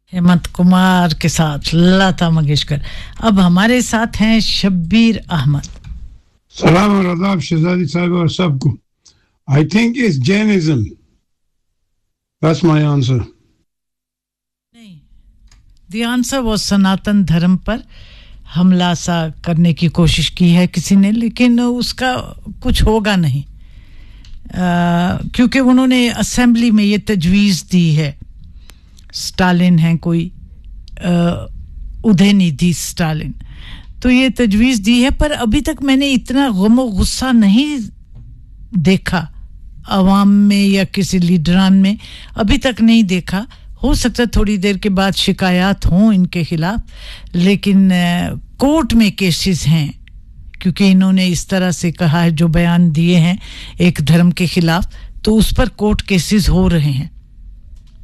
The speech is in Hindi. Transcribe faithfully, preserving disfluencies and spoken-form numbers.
हेमंत कुमार के साथ लता मंगेशकर। अब हमारे साथ हैं शब्बीर अहमद। सलाम और आदाब शहजादी साहब और सबको। I think it's Jainism. That's my answer. नहीं, the answer was सनातन धर्म पर हमला सा करने की कोशिश की है किसी ने, लेकिन उसका कुछ होगा नहीं, आ, क्योंकि उन्होंने असेंबली में ये तजवीज़ दी है। स्टालिन हैं कोई, उदयनिधि स्टालिन, तो ये तजवीज़ दी है, पर अभी तक मैंने इतना गम और गुस्सा नहीं देखा अवाम में या किसी लीडरान में, अभी तक नहीं देखा। हो सकता है थोड़ी देर के बाद शिकायत हों इनके खिलाफ, लेकिन कोर्ट में केसेस हैं, क्योंकि इन्होंने इस तरह से कहा है, जो बयान दिए हैं एक धर्म के खिलाफ, तो उस पर कोर्ट केसेस हो रहे हैं।